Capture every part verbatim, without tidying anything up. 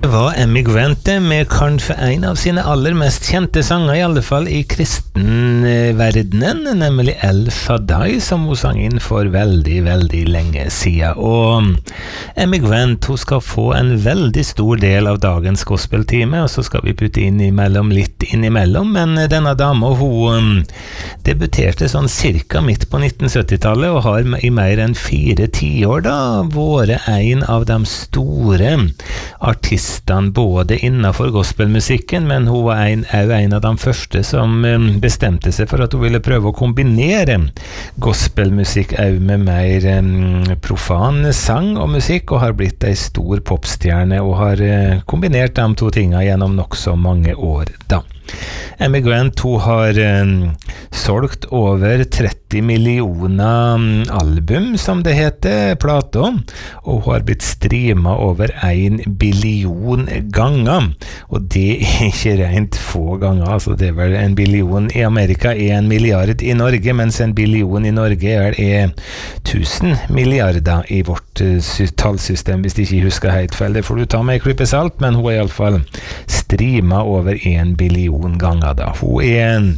Det var Amy Grant med kanskje en av sine aller mest kjente sanger, i alle fall i kristenverdenen, nemlig El Shaddai, som hun sang inn for veldig, veldig lenge siden. Og Amy Grant, hun skal få en veldig stor del av dagens gospeltime, og så skal vi putte inn imellom litt innimellom, men denne dama, hun debuterte sånn cirka midt på nitten sytti-tallet, og har i mer enn fire tiår da vært en av de store artistene både innenfor gospelmusikken, men hun var en, en av de første som bestemte seg for at hun ville prøve å kombinere gospelmusikk med mer um, profan sang og musikk, og har blitt en stor popstjerne og har uh, kombinert de to tingene gjennom nok så mange år da. Amy Grant, hun har um, solgt over tretti millioner um, album, som det heter, plater, og hun har blitt streamet over en billion ganger, og det er ikke rent få ganger, altså det er vel en billion i Amerika er en milliard i Norge, mens en billion i Norge er, er tusen milliarder i vårt uh, tallsystem, hvis de ikke husker helt feil. Det får du ta med i klippet salt, men hun er i alle fall streamet over en billion ganger da. Hun er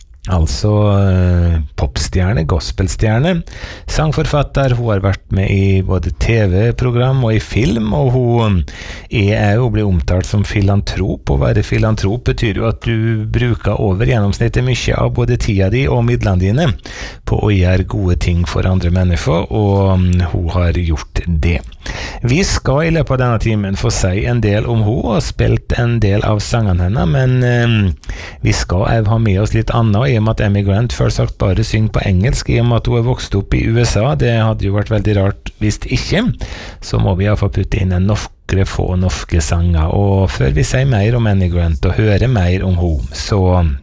altså uh, popstjerne, gospelstjerne, sangforfatter. Hun har vært med i både T V-program og i film, og hun er jo blir omtalt som filantrop. Å være filantrop betyr jo at du bruker over gjennomsnittet mye av både tida di og midlene dine på å gjøre gode ting for andre mennesker, og um, hun har gjort det. Vi skal i løpet av denne timen få si en del om hun og spilt en del av sangene henne, men um, vi skal også ha med oss litt annet, i og med at Amy Grant først sagt bare synger på engelsk, i og med at hun er vokst opp i U S A. Det hadde jo vært veldig rart hvis ikke, så må vi i hvert fall putte inn en nokre få norske sanger. Og før vi sier mer om Amy Grant og hører mer om hun, så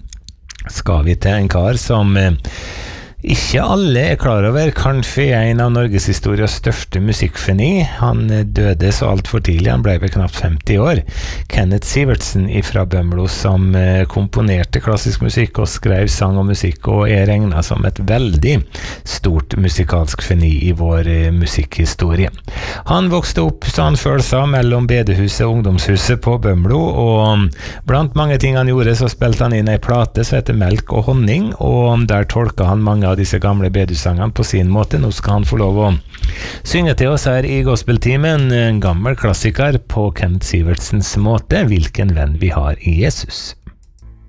skal vi til en kar som eh, ikke alle er klar over, kanskje en av Norges historias største musikkgeni. Han døde så alt for tidlig, han ble vel knapt femti år. Kenneth Sivertsen fra Bømlo, som komponerte klassisk musikk og skrev sang og musikk, og er regnet som et veldig stort musikalsk geni i vår musikkhistorie. Han vokste opp, så han selv sa, mellom bedehuset og ungdomshuset på Bømlo, og blant mange ting han gjorde, så spilte han inn en plate som heter Melk og honning, og der tolket han mange av disse gamle bedusangene på sin måte. Nå skal han få lov å synge til oss her i Gospeltimen, en gammel klassiker på Kenneth Sivertsens måte, Hvilken venn vi har i Jesus.